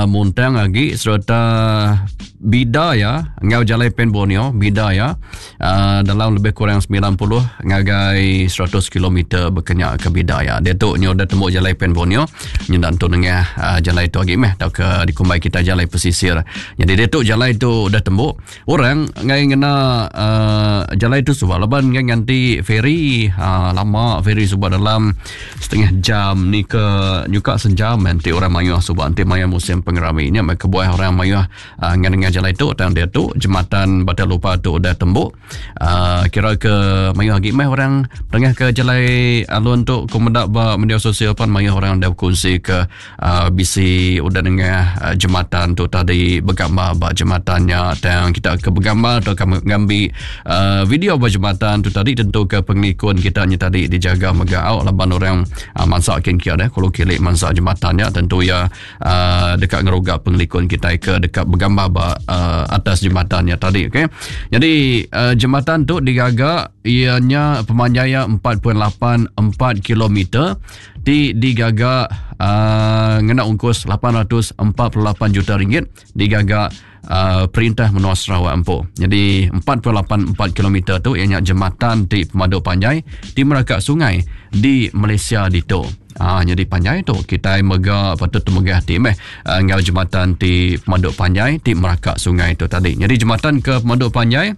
Muntang lagi serta Bidaya ngau Jalai Pen Borneo Bidaya dalam lebih kurang 90 ngagai 100 km berkenyak ke Bidaya. Dia tu nya dah tembuk Jalai Pen Borneo nyendan tu dengan Jalai tu lagi meh tau ke dikumbai kita Jalai pesisir. Jadi dia tu Jalai tu dah tembuk orang ngai ngena Jalai tu subah laban ngai nganti ferry lama ferry subah dalam setengah jam ni ke nyuka sejam nanti orang mayuh subah nanti mayuh musim pengerami ni mereka buat orang mayuh dengan Jalai tu dan dia tu jembatan Batal Lupa tu dah tembuk kira ke mayuh lagi meh orang tengah ke Jalai alun tu komendak ba media sosial pun mayuh orang dah kongsi ke bisi udah dengan jembatan tu tadi bergambar ba jembatannya dan kita ke bergambar atau kami ngambil video ba jembatan tu tadi tentu ke pengikut kita ni tadi dijaga megau laban orang mansak kia dah kalau kilik mansak jembatannya tentu ya dekat ngerogak pengikut kita ke dekat bergambar ba atas jembatannya tadi okey. Jadi jembatan tu digagak ianya pemanjaya 4.84 km digagak ngena ungkus 848 juta ringgit digagak Perintah Menua Sarawak Empu. Jadi 4.84 km tu ianya jembatan di Pemandu Panjai di Merakak Sungai di Malaysia dito. Jadi Panjai tu kita mega patut megah ti ngau jembatan di Pemandu Panjai di Merakak Sungai tu tadi. Jadi jembatan ke Pemandu Panjai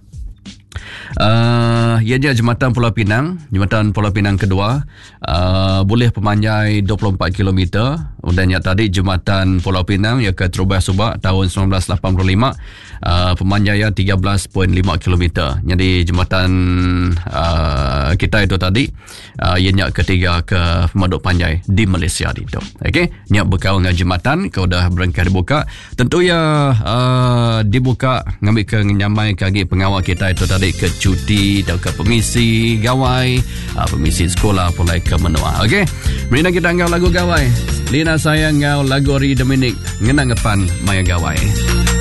ianya jembatan Pulau Pinang kedua boleh pemanjai 24 km dan yang tadi jembatan Pulau Pinang yang ke terubah subak tahun 1985 pemanjaya 13.5 km. Jadi jembatan kita itu tadi ianya ketiga ke Pemandu Panjai di Malaysia itu. Okey, nyak bekau dengan jembatan kau dah berangkat dibuka tentu ya dibuka ngambil ke nyamai kaki pengawal kita itu tadi ke cuti dan ke pemisi gawai pemisi sekolah pulai ke menua. Okey, mari kita ngau lagu gawai Lina sayang ngau lagu Ri Dominic ngenang ngepan maya gawai.